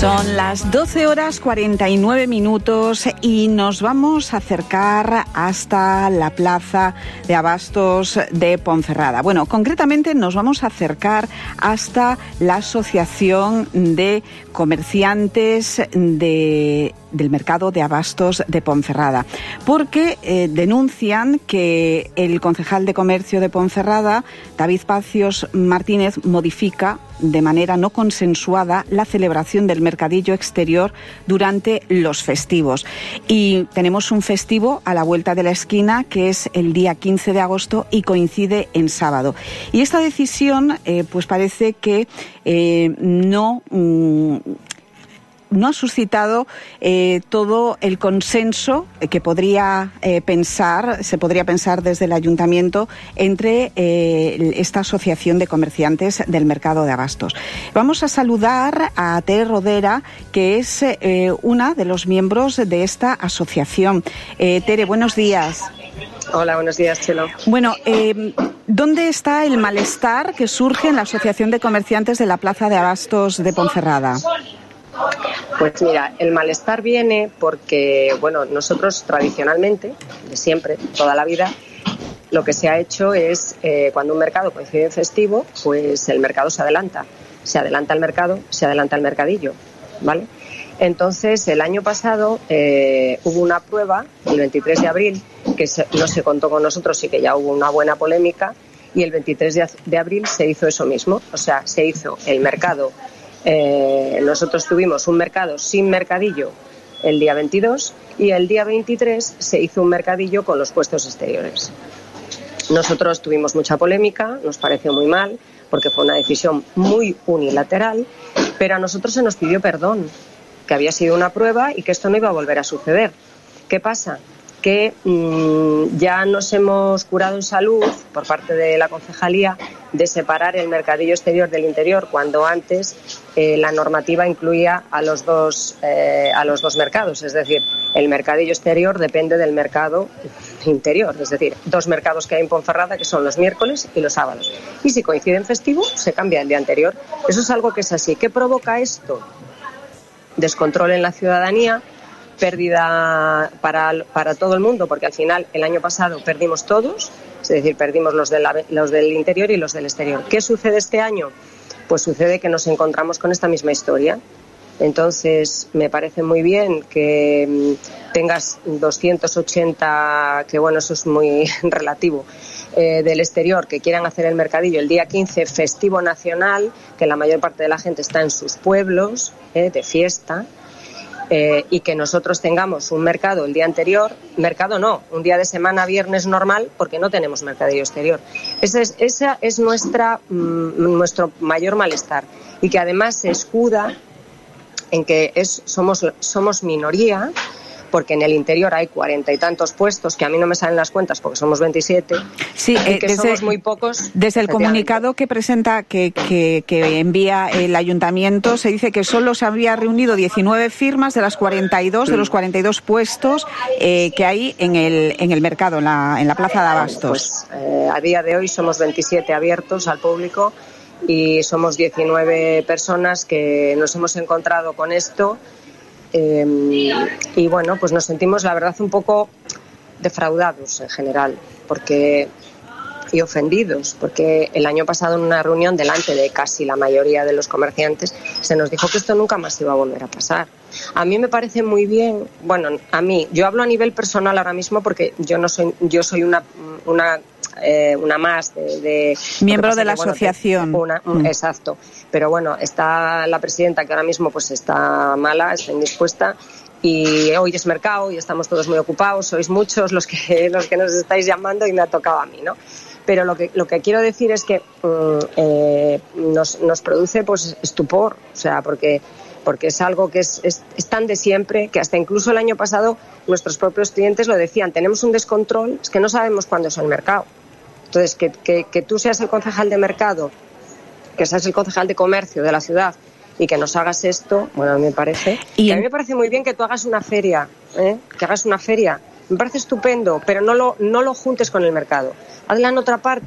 Son las 12:49 y nos vamos a acercar hasta la Plaza de Abastos de Ponferrada. Bueno, concretamente nos vamos a acercar hasta la Asociación de Comerciantes del Mercado de Abastos de Ponferrada, porque denuncian que el concejal de Comercio de Ponferrada, David Pacios Martínez, modifica de manera no consensuada la celebración del mercadillo exterior durante los festivos. Y tenemos un festivo a la vuelta de la esquina que es el día 15 de agosto y coincide en sábado. Y esta decisión pues parece que no ha suscitado todo el consenso que se podría pensar desde el Ayuntamiento entre esta Asociación de Comerciantes del Mercado de Abastos. Vamos a saludar a Tere Rodera, que es una de los miembros de esta asociación. Tere, buenos días. Hola, buenos días, Chelo. Bueno, ¿dónde está el malestar que surge en la Asociación de Comerciantes de la Plaza de Abastos de Ponferrada? Pues mira, el malestar viene porque, bueno, nosotros tradicionalmente, de siempre, toda la vida, lo que se ha hecho es, cuando un mercado coincide en festivo, pues el mercado se adelanta. Se adelanta el mercado, se adelanta el mercadillo, ¿vale? Entonces, el año pasado hubo una prueba, el 23 de abril, que no se contó con nosotros y que ya hubo una buena polémica, y el 23 de abril se hizo eso mismo, o sea, se hizo el mercado. Nosotros tuvimos un mercado sin mercadillo el día 22 y el día 23 se hizo un mercadillo con los puestos exteriores. Nosotros tuvimos mucha polémica, nos pareció muy mal porque fue una decisión muy unilateral, pero a nosotros se nos pidió perdón, que había sido una prueba y que esto no iba a volver a suceder. ¿Qué pasa? Que ya nos hemos curado en salud por parte de la concejalía de separar el mercadillo exterior del interior, cuando antes la normativa incluía a los dos mercados, es decir, el mercadillo exterior depende del mercado interior, es decir, dos mercados que hay en Ponferrada, que son los miércoles y los sábados, y si coinciden festivos se cambia el día anterior. Eso es algo que es así. ¿Qué provoca esto? Descontrol en la ciudadanía, pérdida para todo el mundo, porque al final el año pasado perdimos todos, es decir, perdimos los del interior y los del exterior. ¿Qué sucede este año? Pues sucede que nos encontramos con esta misma historia. Entonces, me parece muy bien que tengas 280, que bueno, eso es muy relativo, del exterior, que quieran hacer el mercadillo el día 15, festivo nacional, que la mayor parte de la gente está en sus pueblos, de fiesta, y que nosotros tengamos un mercado el día anterior, mercado no, un día de semana, viernes normal, porque no tenemos mercadillo exterior. Esa es nuestro mayor malestar, y que además se escuda en que somos minoría, porque en el interior hay 40 y tantos puestos, que a mí no me salen las cuentas porque somos 27, sí, y que somos muy pocos. Desde el comunicado que presenta, que envía el Ayuntamiento, se dice que solo se había reunido 19 firmas de las 42, de los 42 puestos que hay en el mercado, en la Plaza de Abastos. Pues a día de hoy somos 27 abiertos al público y somos 19 personas que nos hemos encontrado con esto. Y bueno, pues nos sentimos la verdad un poco defraudados en general y ofendidos, porque el año pasado en una reunión delante de casi la mayoría de los comerciantes se nos dijo que esto nunca más iba a volver a pasar. A mí me parece muy bien, bueno, yo hablo a nivel personal ahora mismo porque yo soy una más de miembro de la asociación. Exacto, pero bueno, está la presidenta que ahora mismo pues está mala, está indispuesta, y hoy es mercado y estamos todos muy ocupados, sois muchos los que nos estáis llamando y me ha tocado a mí, ¿no? Pero lo que quiero decir es que nos produce pues estupor, o sea, porque es algo que es tan de siempre, que hasta incluso el año pasado nuestros propios clientes lo decían, tenemos un descontrol, es que no sabemos cuándo es el mercado. Entonces, que tú seas el concejal de mercado, que seas el concejal de comercio de la ciudad y que nos hagas esto, bueno, a mí me parece. Y a mí me parece muy bien que tú hagas una feria, que hagas una feria. Me parece estupendo, pero no lo juntes con el mercado. Hazla en otra parte,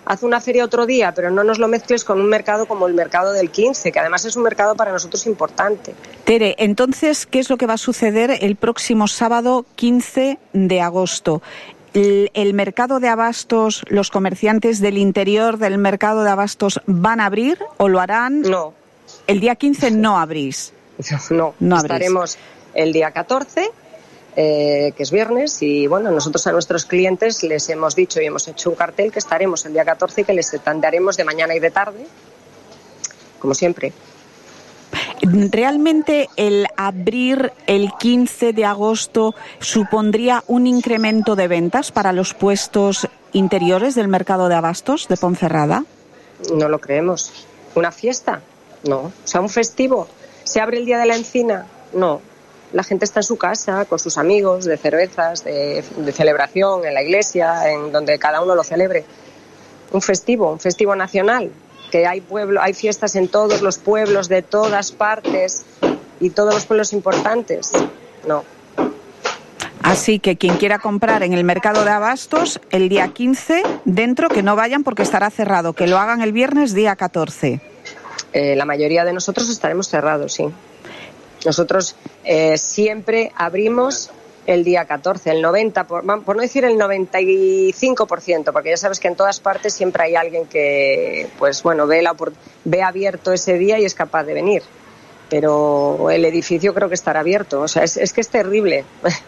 haz una feria otro día, pero no nos lo mezcles con un mercado como el mercado del 15, que además es un mercado para nosotros importante. Tere, entonces, ¿qué es lo que va a suceder el próximo sábado 15 de agosto? ¿El mercado de abastos, los comerciantes del interior del mercado de abastos van a abrir o lo harán? No. El día 15 no abrís. No estaremos el día 14, que es viernes, y bueno, nosotros a nuestros clientes les hemos dicho y hemos hecho un cartel que estaremos el día 14 y que les atenderemos de mañana y de tarde, como siempre. ¿Realmente el abrir el 15 de agosto supondría un incremento de ventas para los puestos interiores del mercado de abastos de Ponferrada? No lo creemos. ¿Una fiesta? No. O sea, ¿un festivo? ¿Se abre el Día de la Encina? No. La gente está en su casa, con sus amigos, de cervezas, de celebración, en la iglesia, en donde cada uno lo celebre. Un festivo nacional. Que hay fiestas en todos los pueblos de todas partes y todos los pueblos importantes. No. Así que quien quiera comprar en el mercado de abastos el día 15, dentro, que no vayan porque estará cerrado, que lo hagan el viernes día 14. La mayoría de nosotros estaremos cerrados, sí. Nosotros siempre abrimos el día 14, el 90%, por no decir el 95%, porque ya sabes que en todas partes siempre hay alguien que, pues bueno, ve abierto ese día y es capaz de venir. Pero el edificio creo que estará abierto. O sea, es que es terrible.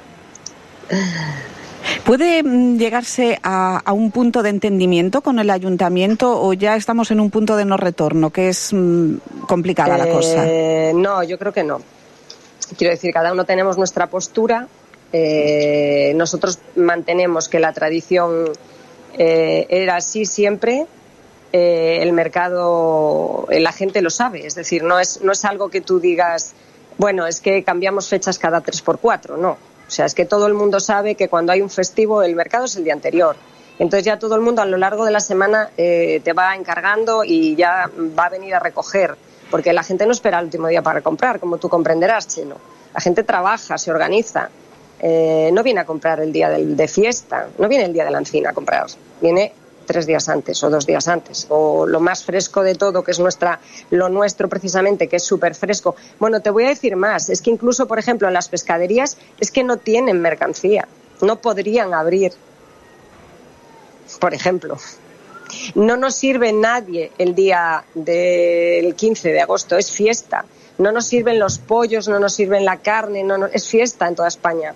¿Puede llegarse a un punto de entendimiento con el ayuntamiento o ya estamos en un punto de no retorno, que es complicada la cosa? No, yo creo que no. Quiero decir, cada uno tenemos nuestra postura. Nosotros mantenemos que la tradición era así siempre. El mercado, la gente lo sabe, es decir, no es algo que tú digas, bueno, es que cambiamos fechas cada 3x4, no. O sea, es que todo el mundo sabe que cuando hay un festivo el mercado es el día anterior. Entonces ya todo el mundo a lo largo de la semana te va encargando y ya va a venir a recoger, porque la gente no espera el último día para comprar, como tú comprenderás, Chelo. La gente trabaja, se organiza. No viene a comprar el día de fiesta, no viene el día de la encina a comprar, viene 3 días antes o 2 días antes, o lo más fresco de todo, que es lo nuestro precisamente, que es súper fresco. Bueno, te voy a decir más, es que incluso, por ejemplo, en las pescaderías es que no tienen mercancía, no podrían abrir, por ejemplo. No nos sirve nadie el día del 15 de agosto, es fiesta. No nos sirven los pollos, no nos sirven la carne, es fiesta en toda España.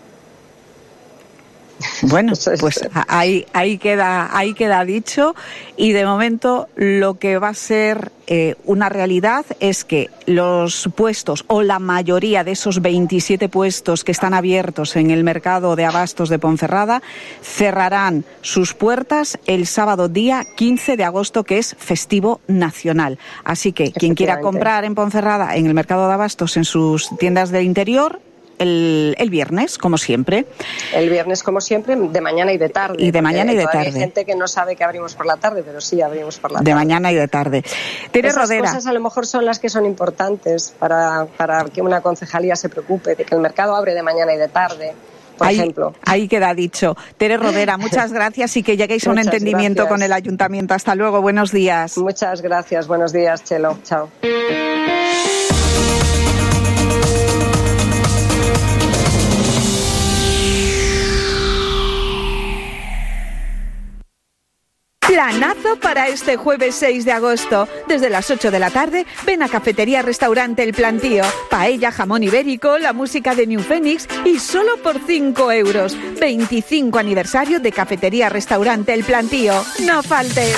Bueno, pues ahí queda dicho, y de momento lo que va a ser una realidad es que los puestos, o la mayoría de esos 27 puestos que están abiertos en el mercado de abastos de Ponferrada, cerrarán sus puertas el sábado día 15 de agosto, que es festivo nacional. Así que quien quiera comprar en Ponferrada, en el mercado de abastos, en sus tiendas del interior, el viernes, como siempre. El viernes, como siempre, de mañana y de tarde. Y de mañana y de tarde. Hay gente que no sabe que abrimos por la tarde, pero sí abrimos por la tarde. De mañana y de tarde. Tere Rodera. Esas cosas a lo mejor son las que son importantes para que una concejalía se preocupe de que el mercado abre de mañana y de tarde, por ejemplo. Ahí queda dicho. Tere Rodera, muchas gracias y que lleguéis a un entendimiento con el ayuntamiento. Hasta luego, buenos días. Muchas gracias, buenos días, Chelo. Chao. Planazo para este jueves 6 de agosto. Desde las 8 de la tarde, ven a Cafetería Restaurante El Plantío. Paella, jamón ibérico, la música de New Phoenix y solo por 5 euros. 25 aniversario de Cafetería Restaurante El Plantío. ¡No faltes!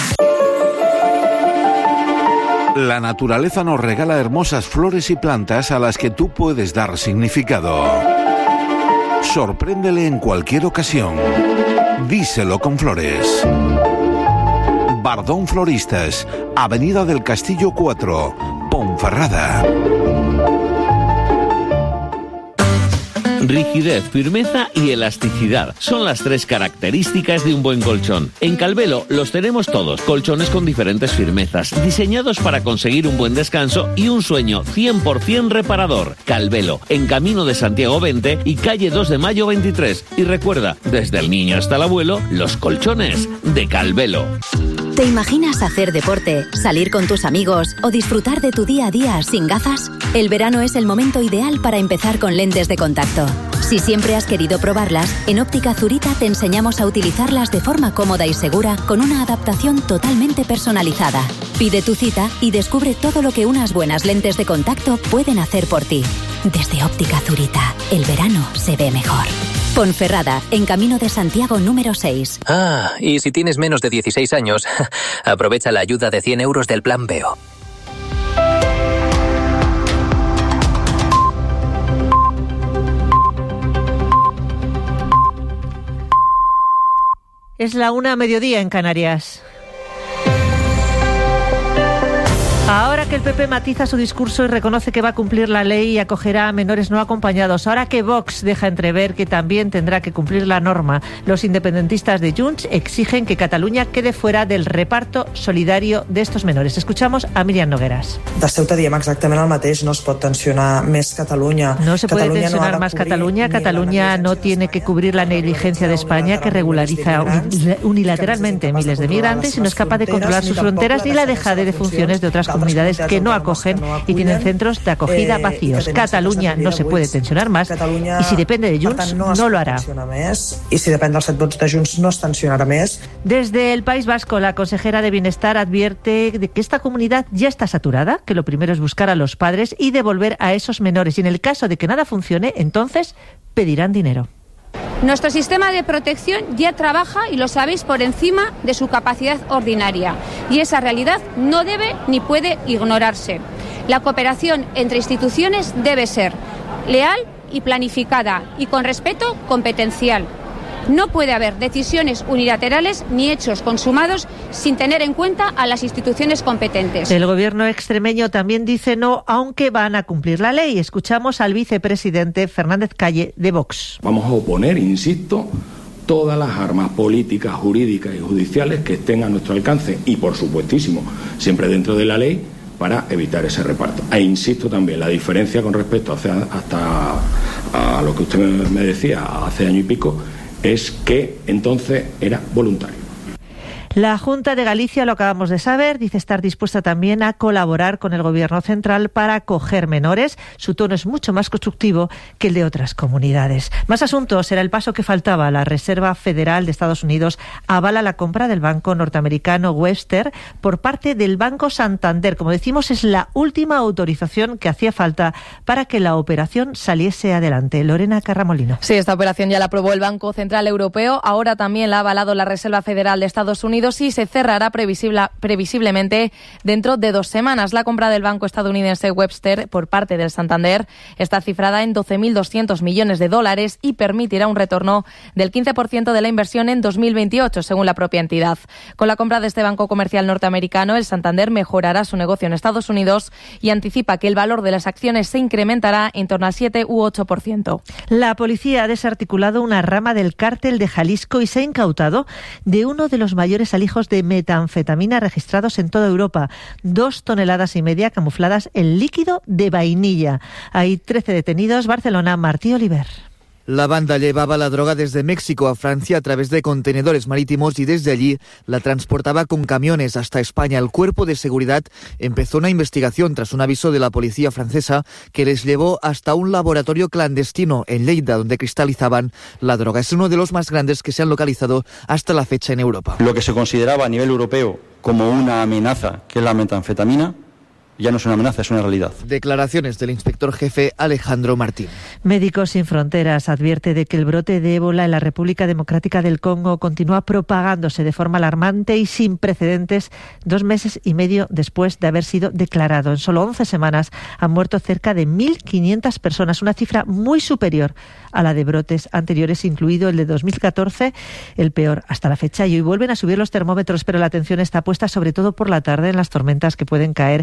La naturaleza nos regala hermosas flores y plantas a las que tú puedes dar significado. Sorpréndele en cualquier ocasión. Díselo con flores. Bardón Floristas, Avenida del Castillo 4, Ponferrada. Rigidez, firmeza y elasticidad son las 3 características de un buen colchón. En Calvelo los tenemos todos, colchones con diferentes firmezas, diseñados para conseguir un buen descanso y un sueño 100% reparador. Calvelo, en Camino de Santiago 20 y calle 2 de Mayo 23. Y recuerda, desde el niño hasta el abuelo, los colchones de Calvelo. ¿Te imaginas hacer deporte, salir con tus amigos o disfrutar de tu día a día sin gafas? El verano es el momento ideal para empezar con lentes de contacto. Si siempre has querido probarlas, en Óptica Zurita te enseñamos a utilizarlas de forma cómoda y segura con una adaptación totalmente personalizada. Pide tu cita y descubre todo lo que unas buenas lentes de contacto pueden hacer por ti. Desde Óptica Zurita, el verano se ve mejor. Ponferrada, en Camino de Santiago número 6. Y si tienes menos de 16 años, aprovecha la ayuda de 100 euros del Plan Veo. Es la 1:00 en Canarias. Ahora que el PP matiza su discurso y reconoce que va a cumplir la ley y acogerá a menores no acompañados, ahora que Vox deja entrever que también tendrá que cumplir la norma, los independentistas de Junts exigen que Cataluña quede fuera del reparto solidario de estos menores. Escuchamos a Míriam Nogueras. De Ceuta diem exactament el mateix, no es pot tensionar més Catalunya. No se puede tensionar más Cataluña. Cataluña no tiene que cubrir la negligencia de España, que regulariza unilateralmente miles de migrantes y no es capaz de controlar sus fronteras, ni la dejadez de funciones de otras comunidades que no acogen y tienen centros de acogida vacíos. Cataluña no se puede tensionar más y si depende de Junts no lo hará. Y si depende dels 7 vots de Junts no es tensionarà més. Desde el País Vasco, la consejera de Bienestar advierte de que esta comunidad ya está saturada, que lo primero es buscar a los padres y devolver a esos menores. Y en el caso de que nada funcione, entonces pedirán dinero. Nuestro sistema de protección ya trabaja, y lo sabéis, por encima de su capacidad ordinaria. Y esa realidad no debe ni puede ignorarse. La cooperación entre instituciones debe ser leal y planificada y con respeto competencial. No puede haber decisiones unilaterales ni hechos consumados sin tener en cuenta a las instituciones competentes. El gobierno extremeño también dice no, aunque van a cumplir la ley. Escuchamos al vicepresidente Fernández Calle de Vox. Vamos a oponer, insisto, todas las armas políticas, jurídicas y judiciales que estén a nuestro alcance y, por supuestísimo, siempre dentro de la ley, para evitar ese reparto. E insisto también, la diferencia con respecto hasta a lo que usted me decía hace año y pico, es que entonces era voluntario. La Junta de Galicia, lo acabamos de saber, dice estar dispuesta también a colaborar con el Gobierno central para acoger menores. Su tono es mucho más constructivo que el de otras comunidades. Más asuntos. Era el paso que faltaba. La Reserva Federal de Estados Unidos avala la compra del banco norteamericano Webster por parte del Banco Santander. Como decimos, es la última autorización que hacía falta para que la operación saliese adelante. Lorena Carramolino. Sí, esta operación ya la aprobó el Banco Central Europeo. Ahora también la ha avalado la Reserva Federal de Estados Unidos y se cerrará previsiblemente dentro de 2 semanas. La compra del banco estadounidense Webster por parte del Santander está cifrada en $12.200 millones y permitirá un retorno del 15% de la inversión en 2028, según la propia entidad. Con la compra de este banco comercial norteamericano, el Santander mejorará su negocio en Estados Unidos y anticipa que el valor de las acciones se incrementará en torno al 7 u 8%. La policía ha desarticulado una rama del cártel de Jalisco y se ha incautado de uno de los mayores alijos de metanfetamina registrados en toda Europa, 2,5 toneladas camufladas en líquido de vainilla. Hay 13 detenidos. Barcelona, Martí Oliver. La banda llevaba la droga desde México a Francia a través de contenedores marítimos y desde allí la transportaba con camiones hasta España. El cuerpo de seguridad empezó una investigación tras un aviso de la policía francesa que les llevó hasta un laboratorio clandestino en Lleida, donde cristalizaban la droga. Es uno de los más grandes que se han localizado hasta la fecha en Europa. Lo que se consideraba a nivel europeo como una amenaza, que es la metanfetamina, ya no es una amenaza, es una realidad. Declaraciones del inspector jefe Alejandro Martín. Médicos Sin Fronteras advierte de que el brote de ébola en la República Democrática del Congo continúa propagándose de forma alarmante y sin precedentes 2 meses y medio después de haber sido declarado. En solo 11 semanas han muerto cerca de 1.500 personas, una cifra muy superior a la de brotes anteriores, incluido el de 2014, el peor hasta la fecha. Y hoy vuelven a subir los termómetros, pero la atención está puesta sobre todo por la tarde en las tormentas que pueden caer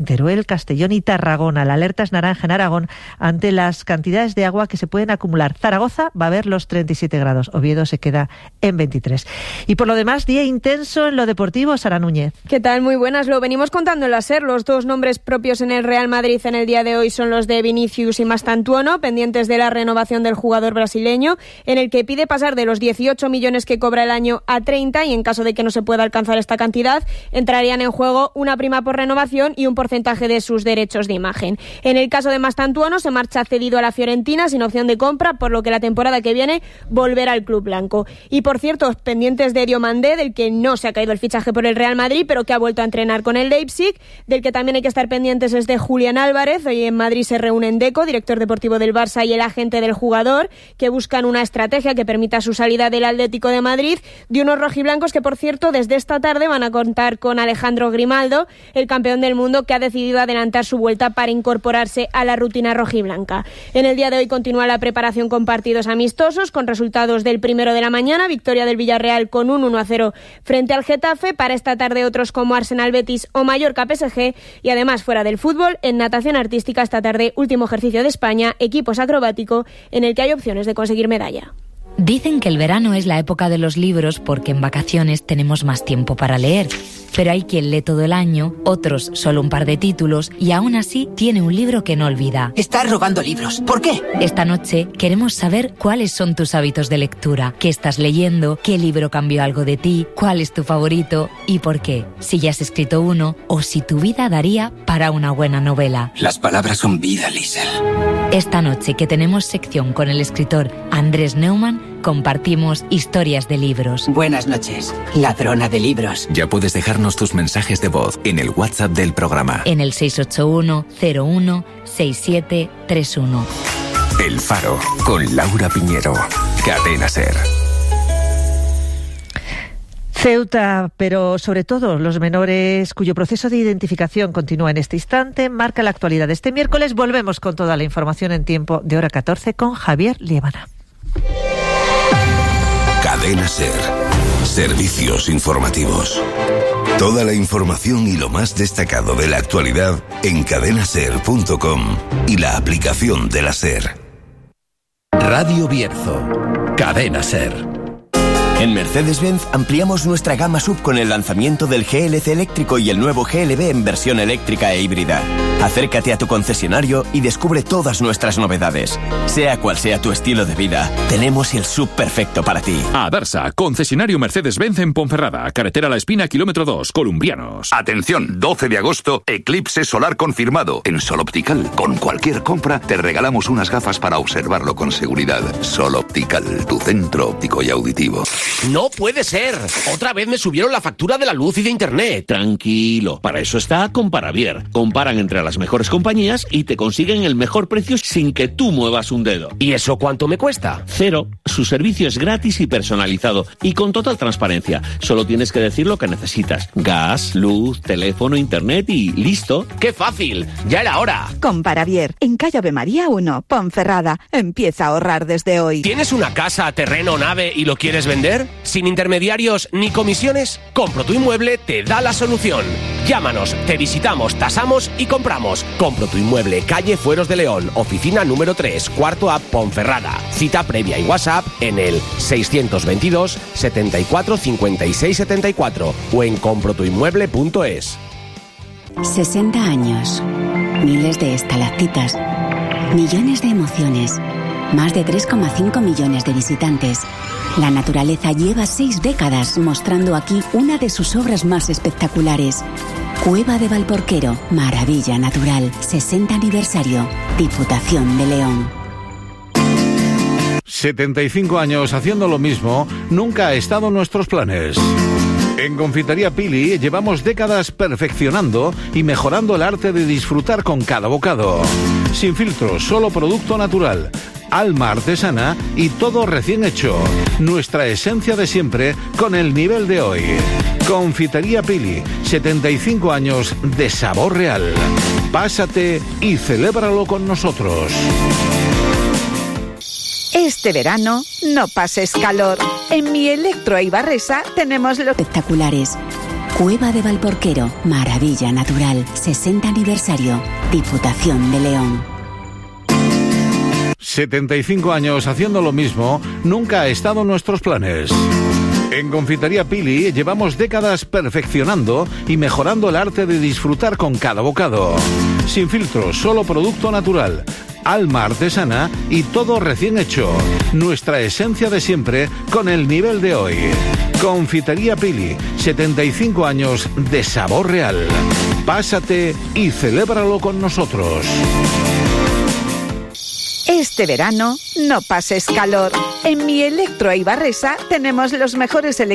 Teruel, Castellón y Tarragona. La alerta es naranja en Aragón ante las cantidades de agua que se pueden acumular. Zaragoza va a ver los 37 grados, Oviedo se queda en 23. Y por lo demás, día intenso en lo deportivo. Sara Núñez. ¿Qué tal? Muy buenas. Lo venimos contando en la SER. Los dos nombres propios en el Real Madrid en el día de hoy son los de Vinicius y Mastantuono, pendientes de la renovación del jugador brasileño, en el que pide pasar de los 18 millones que cobra el año a 30, y en caso de que no se pueda alcanzar esta cantidad, entrarían en juego una prima por renovación y un porcentaje de sus derechos de imagen. En el caso de Mastantuono, se marcha cedido a la Fiorentina sin opción de compra, por lo que la temporada que viene volverá al club blanco. Y por cierto, pendientes de Diomandé, del que no se ha caído el fichaje por el Real Madrid, pero que ha vuelto a entrenar con el Leipzig. Del que también hay que estar pendientes es de Julián Álvarez. Hoy en Madrid se reúnen Deco, director deportivo del Barça, y el agente del jugador, que buscan una estrategia que permita su salida del Atlético de Madrid, de unos rojiblancos que, por cierto, desde esta tarde van a contar con Alejandro Grimaldo, el campeón del mundo, que ha decidido adelantar su vuelta para incorporarse a la rutina rojiblanca. En el día de hoy continúa la preparación con partidos amistosos, con resultados del primero de la mañana, victoria del Villarreal con un 1-0 frente al Getafe. Para esta tarde otros como Arsenal Betis o Mallorca PSG, y además fuera del fútbol, en natación artística esta tarde último ejercicio de España, equipos acrobático, en el que hay opciones de conseguir medalla. Dicen que el verano es la época de los libros porque en vacaciones tenemos más tiempo para leer. Pero hay quien lee todo el año, otros solo un par de títulos, y aún así tiene un libro que no olvida. Estás robando libros. ¿Por qué? Esta noche queremos saber cuáles son tus hábitos de lectura, qué estás leyendo, qué libro cambió algo de ti, cuál es tu favorito y por qué. Si ya has escrito uno o si tu vida daría para una buena novela. Las palabras son vida, Liesl. Esta noche, que tenemos sección con el escritor Andrés Neumann, compartimos historias de libros. Buenas noches, ladrona de libros. Ya puedes dejarnos tus mensajes de voz en el WhatsApp del programa. En el 681-01-6731. El Faro, con Laura Piñero. Cadena SER. Ceuta, pero sobre todo los menores cuyo proceso de identificación continúa en este instante, marca la actualidad de este miércoles. Volvemos con toda la información en tiempo de hora 14 con Javier Liébana. Cadena SER. Servicios informativos. Toda la información y lo más destacado de la actualidad en cadenaser.com y la aplicación de la SER. Radio Bierzo. Cadena SER. En Mercedes-Benz ampliamos nuestra gama SUV con el lanzamiento del GLC eléctrico y el nuevo GLB en versión eléctrica e híbrida. Acércate a tu concesionario y descubre todas nuestras novedades. Sea cual sea tu estilo de vida, tenemos el SUV perfecto para ti. Adarsa, concesionario Mercedes-Benz en Ponferrada, carretera La Espina, kilómetro 2, Columbrianos. Atención, 12 de agosto, eclipse solar confirmado. En Sol Optical, con cualquier compra, te regalamos unas gafas para observarlo con seguridad. Sol Optical, tu centro óptico y auditivo. ¡No puede ser! Otra vez me subieron la factura de la luz y de internet. Tranquilo, para eso está Comparavier. Comparan entre las mejores compañías y te consiguen el mejor precio sin que tú muevas un dedo. ¿Y eso cuánto me cuesta? 0. Su servicio es gratis y personalizado y con total transparencia. Solo tienes que decir lo que necesitas. Gas, luz, teléfono, internet y listo. ¡Qué fácil! ¡Ya era hora! Comparavier, en calle Ave María 1, Ponferrada. Empieza a ahorrar desde hoy. ¿Tienes una casa, terreno, nave y lo quieres vender? ¿Sin intermediarios ni comisiones? Compro tu Inmueble te da la solución. Llámanos, te visitamos, tasamos y compramos. Compro tu Inmueble, calle Fueros de León, oficina número 3, cuarto A, Ponferrada. Cita previa y WhatsApp en el 622 74 56 74 o en comprotuinmueble.es. 60 años, miles de estalactitas, millones de emociones, más de 3,5 millones de visitantes. La naturaleza lleva 6 décadas mostrando aquí una de sus obras más espectaculares. Cueva de Valporquero, maravilla natural, 60 aniversario, Diputación de León. 75 años haciendo lo mismo nunca ha estado en nuestros planes. En Confitería Pili llevamos décadas perfeccionando y mejorando el arte de disfrutar con cada bocado. Sin filtros, solo producto natural, alma artesana y todo recién hecho. Nuestra esencia de siempre con el nivel de hoy. Confitería Pili, 75 años de sabor real. Pásate y celébralo con nosotros. Este verano no pases calor. En Mi Electro Ibarresa tenemos los espectaculares. Cueva de Valporquero, maravilla natural, 60 aniversario, Diputación de León. 75 años haciendo lo mismo nunca ha estado en nuestros planes. En Confitería Pili llevamos décadas perfeccionando y mejorando el arte de disfrutar con cada bocado. Sin filtros, solo producto natural, alma artesana y todo recién hecho. Nuestra esencia de siempre con el nivel de hoy. Confitería Pili, 75 años de sabor real. Pásate y celébralo con nosotros. Este verano no pases calor. En Mi Electro Ibarresa tenemos los mejores